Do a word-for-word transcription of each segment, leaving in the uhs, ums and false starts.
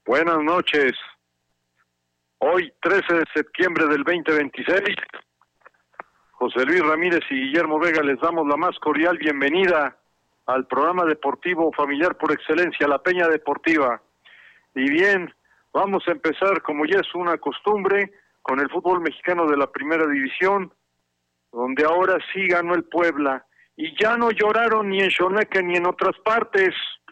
Buenas noches. Hoy, trece de septiembre del veinte veintiséis, José Luis Ramírez y Guillermo Vega les damos la más cordial bienvenida al programa deportivo familiar por excelencia, La Peña Deportiva. Y bien, vamos a empezar, como ya es una costumbre, con el fútbol mexicano de la Primera División, donde ahora sí ganó el Puebla. Y ya no lloraron ni en Xoneca ni en otras partes.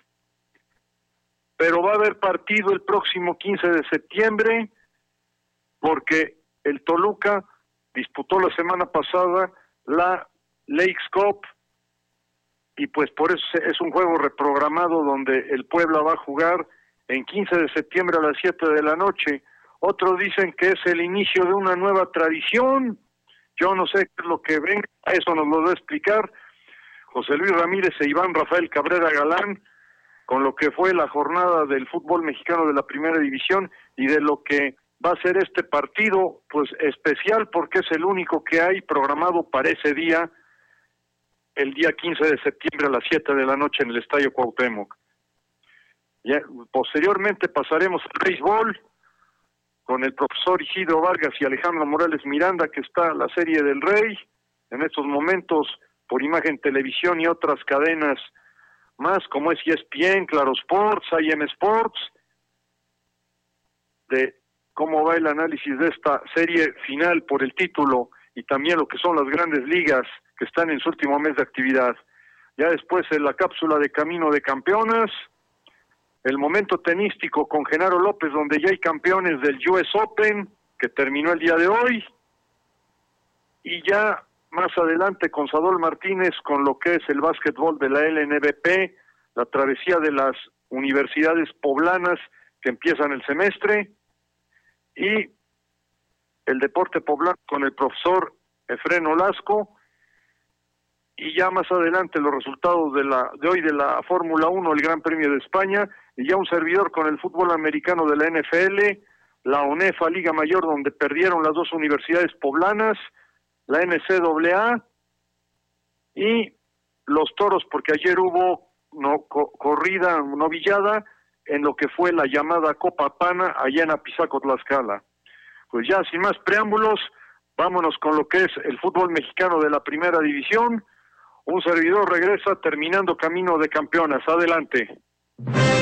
Pero va a haber partido el próximo quince de septiembre, porque el Toluca disputó la semana pasada la Leagues Cup, y pues por eso es un juego reprogramado donde el Puebla va a jugar en quince de septiembre a las siete de la noche. Otros dicen que es el inicio de una nueva tradición. Yo no sé qué es lo que ven, a eso nos lo va a explicar José Luis Ramírez e Iván Rafael Cabrera Galán, con lo que fue la jornada del fútbol mexicano de la Primera División y de lo que va a ser este partido, pues especial, porque es el único que hay programado para ese día, el día quince de septiembre a las siete de la noche en el Estadio Cuauhtémoc. Ya, posteriormente pasaremos al béisbol con el profesor Isidro Vargas y Alejandro Morales Miranda, que está la Serie del Rey en estos momentos por Imagen Televisión y otras cadenas más, como es E S P N, Claro Sports, I M Sports, de cómo va el análisis de esta serie final por el título y también lo que son las grandes ligas que están en su último mes de actividad. Ya después en la cápsula de Camino de Campeonas, el momento tenístico con Genaro López, donde ya hay campeones del U S Open, que terminó el día de hoy, y ya más adelante con Sadol Martínez con lo que es el básquetbol de la L N B P, la travesía de las universidades poblanas que empiezan el semestre, y el deporte poblano con el profesor Efrén Olasco, y ya más adelante los resultados de la de hoy de la Fórmula uno, el Gran Premio de España, y ya un servidor con el fútbol americano de la N F L, la ONEFA Liga Mayor, donde perdieron las dos universidades poblanas, la N C A A y los toros, porque ayer hubo no co corrida, novillada, en lo que fue la llamada Copa Pana allá en Apizaco, Tlaxcala. Pues ya sin más preámbulos, vámonos con lo que es el fútbol mexicano de la Primera División. Un servidor regresa terminando Camino de Campeonas. Adelante.